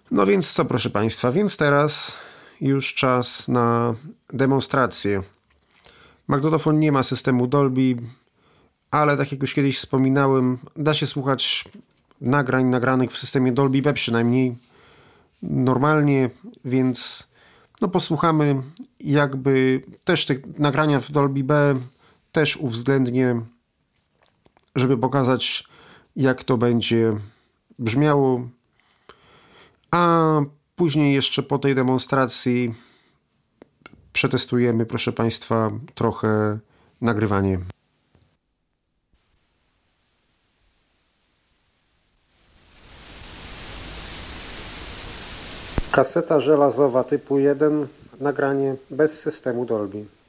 No więc co, proszę Państwa, więc teraz już czas na demonstrację. Magnetofon nie ma systemu Dolby, ale tak jak już kiedyś wspominałem, da się słuchać nagrań nagranych w systemie Dolby B przynajmniej normalnie, więc no posłuchamy, jakby też te nagrania w Dolby B też uwzględnię, żeby pokazać, jak to będzie brzmiało. A później jeszcze po tej demonstracji przetestujemy, proszę Państwa, trochę nagrywanie. Kaseta żelazowa typu 1, nagranie bez systemu Dolby.